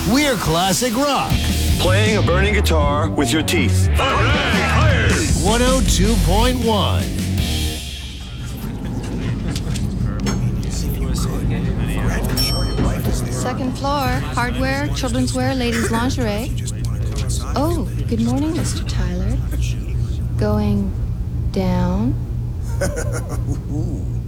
We're classic rock. Playing a burning guitar with your teeth. 102.1. Second floor, hardware, children's wear, ladies' lingerie. Oh, good morning, Mr. Tyler. Going down?